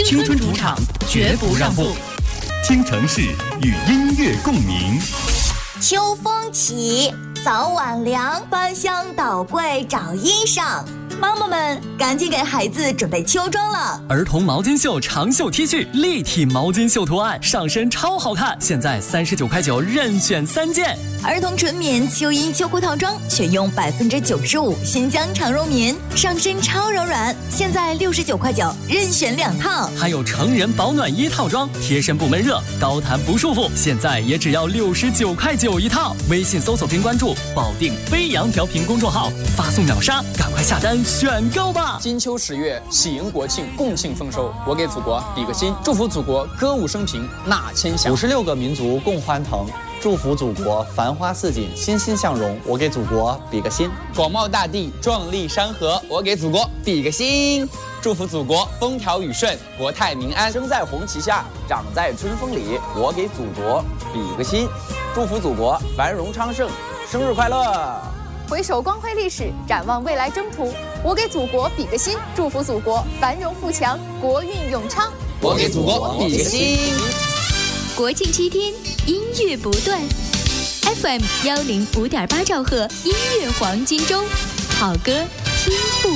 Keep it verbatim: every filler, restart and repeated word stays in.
青春主场，绝不让步。 听城市与音乐共鸣。 秋风起，早晚凉，翻箱倒柜找衣裳。妈妈们，赶紧给孩子准备秋装了。 儿童毛巾袖长袖 T 恤，立体毛巾袖图案，上身超好看，现在三十九块九，任选三件。 儿童纯棉秋衣秋裤套装，选用百分之九十五新疆长绒棉，上身超柔软，现在六十九块九，任选两套。 还有成人保暖衣套装，贴身不闷热，高弹不束缚，现在也只要六十九块九一套。微信搜索并关注保定飞扬调频公众号，发送秒杀，赶快下单选购吧！ 金秋十月，喜迎国庆，共庆丰收。我给祖国比个心，祝福祖国歌舞升平，纳千祥。 五十六个民族共欢腾，祝福祖国繁花似锦，欣欣向荣。我给祖国比个心。 广袤大地，壮丽山河，我给祖国比个心。祝福祖国风调雨顺，国泰民安。 生在红旗下，长在春风里，我给祖国比个心。祝福祖国繁荣昌盛，生日快乐！ 回首光辉历史，展望未来征途，我给祖国比个心，祝福祖国繁荣富强，国运永昌。 我给祖国比个心。 国庆七天，音乐不断 ，F M 幺零五点八兆赫，音乐黄金周，好歌听不